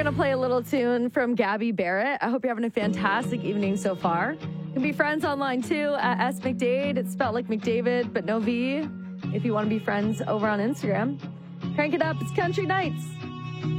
going to play a little tune from Gabby Barrett. I hope you're having a fantastic evening so far. You can be friends online too at smcdade. It's spelled like McDavid, but no V. If you want to be friends over on Instagram. Crank it up. It's Country Nights.